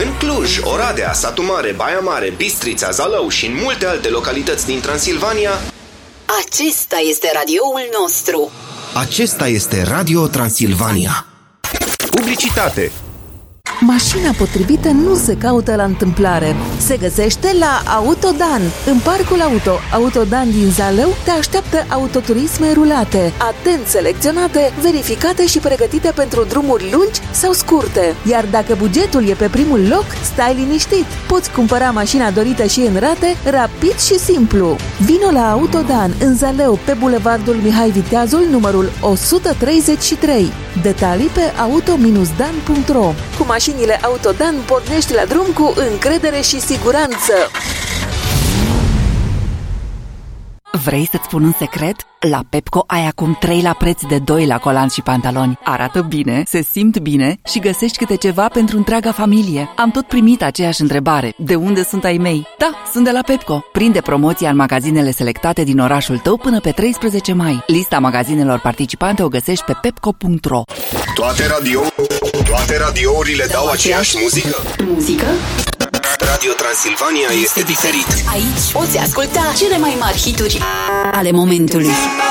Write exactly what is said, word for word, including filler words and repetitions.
În Cluj, Oradea, Satu Mare, Baia Mare, Bistrița, Zalău și în multe alte localități din Transilvania. Acesta este radioul nostru. Acesta este Radio Transilvania. Publicitate. Mașina potrivită nu se caută la întâmplare. Se găsește la Autodan. În Parcul Auto, Autodan din Zalău te așteaptă autoturisme rulate, atent selecționate, verificate și pregătite pentru drumuri lungi sau scurte. Iar dacă bugetul e pe primul loc, stai liniștit. Poți cumpăra mașina dorită și în rate, rapid și simplu. Vino la Autodan în Zalău, pe Bulevardul Mihai Viteazul, numărul o sută treizeci și trei. Detalii pe auto dan punct ro. Cu mașinile Autodan pornești la drum cu încredere și siguranță. Vrei să-ți spun un secret? La Pepco ai acum trei la preț de doi la colanți și pantaloni. Arată bine, se simt bine și găsești câte ceva pentru întreaga familie. Am tot primit aceeași întrebare. De unde sunt ai mei? Da, sunt de la Pepco. Prinde promoția în magazinele selectate din orașul tău până pe treisprezece mai. Lista magazinelor participante o găsești pe pepco punct ro. Toate radio, toate radiourile dau aceeași muzică. Muzică? Radio Transilvania este diferit. Aici poți asculta cele mai mari hituri ale momentului.